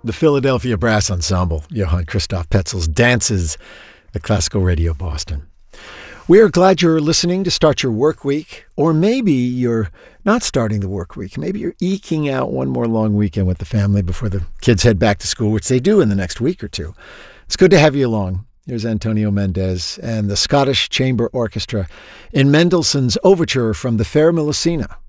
The Philadelphia Brass Ensemble, Johann Christoph Petzel's Dances at Classical Radio Boston. We are glad you're listening to start your work week, or maybe you're not starting the work week. Maybe you're eking out one more long weekend with the family before the kids head back to school, which they do in the next week or two. It's good to have you along. Here's Antonio Mendez and the Scottish Chamber Orchestra in Mendelssohn's Overture from the Fair Melusina.